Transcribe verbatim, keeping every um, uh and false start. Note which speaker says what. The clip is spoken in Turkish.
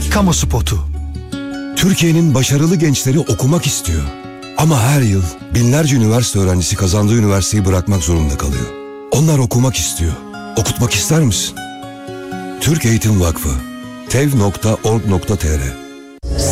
Speaker 1: Kamu spotu.
Speaker 2: Türkiye'nin başarılı gençleri okumak istiyor. Ama her yıl binlerce üniversite öğrencisi kazandığı üniversiteyi bırakmak zorunda kalıyor. Onlar okumak istiyor. Okutmak ister misin? Türk Eğitim Vakfı tev nokta org nokta tr